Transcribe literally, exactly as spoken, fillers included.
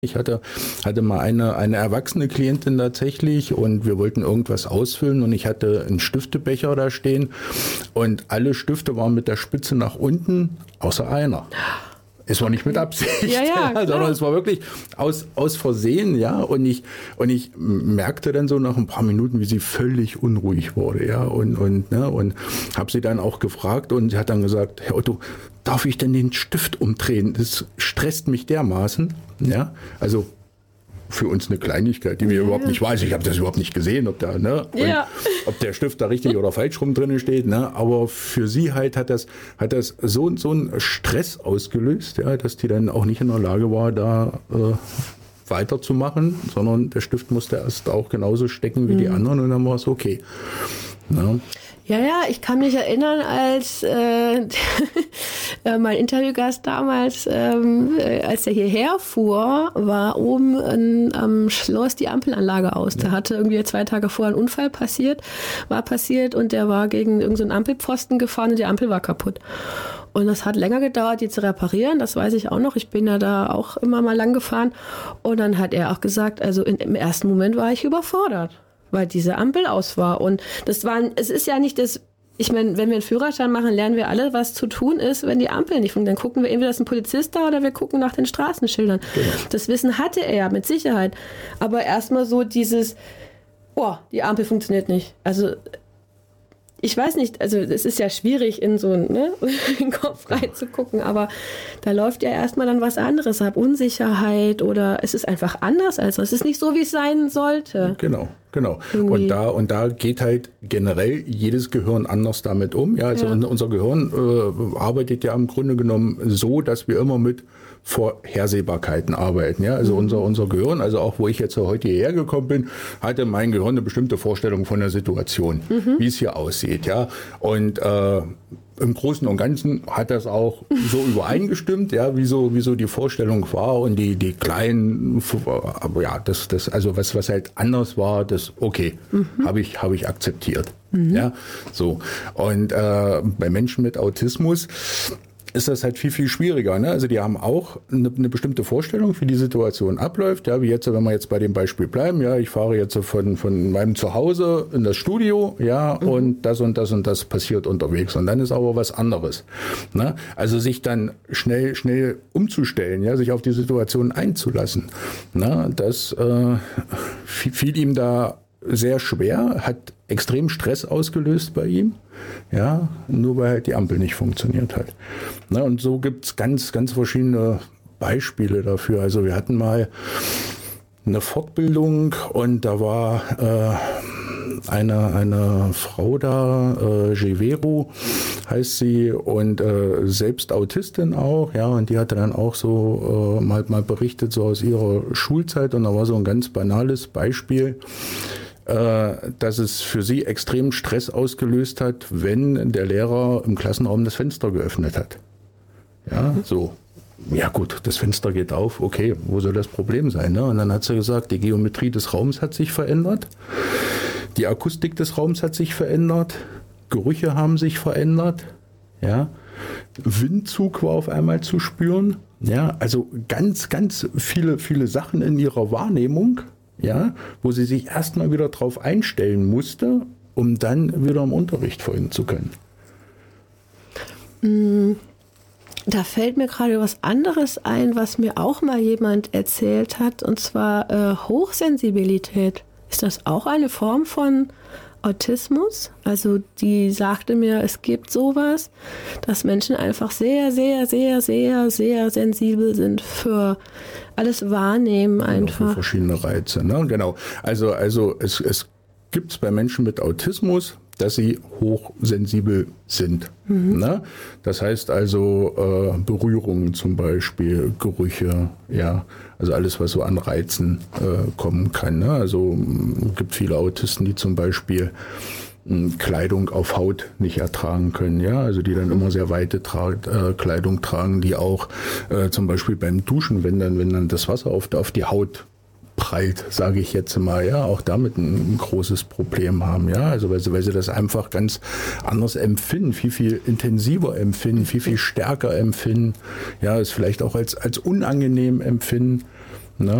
Ich hatte, hatte mal eine, eine erwachsene Klientin tatsächlich und wir wollten irgendwas ausfüllen und ich hatte einen Stiftebecher da stehen und alle Stifte waren mit der Spitze nach unten, außer einer. Es war nicht mit Absicht, ja, ja, ja, sondern es war wirklich aus, aus Versehen, ja. Und ich, und ich merkte dann so nach ein paar Minuten, wie sie völlig unruhig wurde, ja. Und, und, ne, und habe sie dann auch gefragt und sie hat dann gesagt, Herr Otto, darf ich denn den Stift umdrehen? Das stresst mich dermaßen, ja. Also für uns eine Kleinigkeit, die wir ja. überhaupt nicht weiß. Ich habe das überhaupt nicht gesehen, ob da, ne, ja. ob der Stift da richtig oder falsch rum drin steht, ne. Aber für sie halt hat das, hat das so, so einen Stress ausgelöst, ja, dass die dann auch nicht in der Lage war, da äh, weiterzumachen, sondern der Stift musste erst auch genauso stecken wie mhm. die anderen und dann war es okay. Ja. Ja, ja, ich kann mich erinnern, als äh, mein Interviewgast damals, ähm, als der hierher fuhr, war oben in, am Schloss die Ampelanlage aus. Ja. Da hatte irgendwie zwei Tage vorher ein Unfall passiert, war passiert und der war gegen irgendeinen so Ampelpfosten gefahren und die Ampel war kaputt. Und das hat länger gedauert, die zu reparieren, das weiß ich auch noch. Ich bin ja da auch immer mal lang gefahren. Und dann hat er auch gesagt, also in, im ersten Moment war ich überfordert, weil diese Ampel aus war. Und das war, es ist ja nicht das, ich meine, wenn wir einen Führerschein machen, lernen wir alle, was zu tun ist, wenn die Ampel nicht funktioniert. Dann gucken wir entweder, ist ein Polizist da oder wir gucken nach den Straßenschildern. Genau. Das Wissen hatte er ja mit Sicherheit. Aber erstmal so dieses, oh, die Ampel funktioniert nicht. Also ich weiß nicht, also es ist ja schwierig, in so einen, ne, den Kopf reinzugucken, aber da läuft ja erstmal dann was anderes ab, Unsicherheit oder es ist einfach anders als es ist nicht so, wie es sein sollte. Genau, genau. Und da, und da geht halt generell jedes Gehirn anders damit um. Ja, also ja. unser Gehirn äh, arbeitet ja im Grunde genommen so, dass wir immer mit Vorhersehbarkeiten arbeiten. Ja, also mhm. unser, unser Gehirn, also auch wo ich jetzt heute hierher gekommen bin, hatte mein Gehirn eine bestimmte Vorstellung von der Situation, mhm. wie es hier aussieht. Ja, und äh, im Großen und Ganzen hat das auch so übereingestimmt, ja, wie so, wie so die Vorstellung war und die, die kleinen, aber ja, das, das, also was, was halt anders war, das, okay, mhm. habe ich, habe ich akzeptiert. Mhm. Ja, so. Und äh, bei Menschen mit Autismus ist das halt viel, viel schwieriger. Ne? Also die haben auch eine, eine bestimmte Vorstellung, wie die Situation abläuft. Ja, wie jetzt, wenn wir jetzt bei dem Beispiel bleiben, ja, ich fahre jetzt von, von meinem Zuhause in das Studio, ja, mhm. und das und das und das passiert unterwegs. Und dann ist aber was anderes. Ne? Also sich dann schnell, schnell umzustellen, ja, sich auf die Situation einzulassen. Ne? Das äh, fiel ihm da sehr schwer, hat extrem Stress ausgelöst bei ihm, ja, nur weil halt die Ampel nicht funktioniert hat. Na, und so gibt's ganz, ganz verschiedene Beispiele dafür. Also wir hatten mal eine Fortbildung und da war äh, eine, eine Frau da, äh, Jevero heißt sie und äh, selbst Autistin auch, ja, und die hatte dann auch so äh, mal, mal berichtet so aus ihrer Schulzeit und da war so ein ganz banales Beispiel, dass es für sie extrem Stress ausgelöst hat, wenn der Lehrer im Klassenraum das Fenster geöffnet hat. Ja, so. Ja gut, das Fenster geht auf, okay, wo soll das Problem sein? Ne? Und dann hat sie gesagt, die Geometrie des Raums hat sich verändert, die Akustik des Raums hat sich verändert, Gerüche haben sich verändert, ja, Windzug war auf einmal zu spüren, ja, also ganz, ganz viele, viele Sachen in ihrer Wahrnehmung, ja, wo sie sich erstmal wieder drauf einstellen musste, um dann wieder im Unterricht folgen zu können. Da fällt mir gerade was anderes ein, was mir auch mal jemand erzählt hat, und zwar äh, Hochsensibilität. Ist das auch eine Form von Autismus? Also die sagte mir, es gibt sowas, dass Menschen einfach sehr, sehr, sehr, sehr, sehr sensibel sind für alles Wahrnehmen einfach. Genau, für verschiedene Reize, ne? Genau. Also, also es, es gibt es bei Menschen mit Autismus, dass sie hochsensibel sind. Mhm. Ne? Das heißt also äh, Berührungen zum Beispiel, Gerüche, ja, also alles, was so an Reizen äh, kommen kann. Ne? Also es gibt viele Autisten, die zum Beispiel mh, Kleidung auf Haut nicht ertragen können, ja, also die dann immer sehr weite Tra- äh, Kleidung tragen, die auch äh, zum Beispiel beim Duschen, wenn dann, wenn dann das Wasser auf, auf die Haut prallt, sage ich jetzt mal, ja, auch damit ein, ein großes Problem haben, ja, also weil sie, weil sie das einfach ganz anders empfinden, viel, viel intensiver empfinden, viel, viel stärker empfinden, ja, es vielleicht auch als, als unangenehm empfinden,